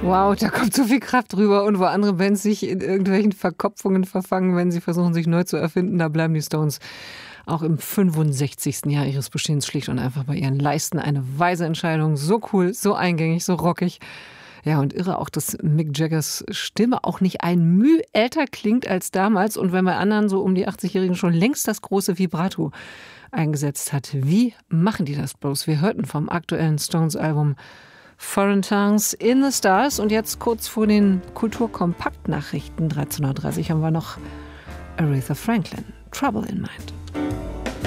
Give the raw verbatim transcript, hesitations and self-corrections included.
Wow, da kommt so viel Kraft drüber. Und wo andere Bands sich in irgendwelchen Verkopfungen verfangen, wenn sie versuchen, sich neu zu erfinden, da bleiben die Stones auch im fünfundsechzigsten Jahr ihres Bestehens schlicht und einfach bei ihren Leisten. Eine weise Entscheidung. So cool, so eingängig, so rockig. Ja, und irre auch, dass Mick Jaggers Stimme auch nicht ein Müh älter klingt als damals. Und wenn bei anderen so um die achtzigjährigen schon längst das große Vibrato eingesetzt hat. Wie machen die das bloß? Wir hörten vom aktuellen Stones-Album Foreign Tongues in the Stars. Und jetzt kurz vor den Kulturkompakt-Nachrichten dreizehn Uhr dreißig haben wir noch Aretha Franklin, Trouble in Mind.